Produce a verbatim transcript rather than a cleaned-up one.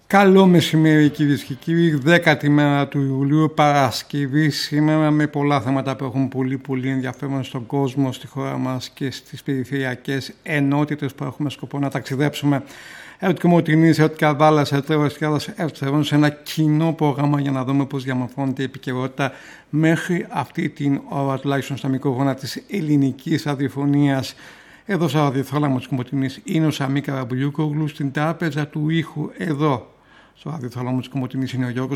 Καλό μεσημέρι κυρίες και κύριοι, δέκατη μέρα του Ιουλίου, Παρασκευή, σήμερα με πολλά θέματα που έχουν πολύ πολύ ενδιαφέρον στον κόσμο, στη χώρα μας και στις περιφερειακές ενότητες που έχουμε σκοπό να ταξιδέψουμε. Ερωτικά Μωτινής, ερωτικά Δάλας, ερωτικά σε ένα κοινό πρόγραμμα για να δούμε πώς διαμορφώνεται η επικαιρότητα μέχρι αυτή την ώρα, τουλάχιστον στα μικρόφωνα της ελληνικής ραδιοφωνίας. Εδώ στο ραδιοθάλαμο της Κομωτινής είναι ο Σαμί Καραμπουλιούκογλου, στην τράπεζα του ήχου εδώ στο ραδιοθάλαμο της Κομωτινής είναι ο Γιώργος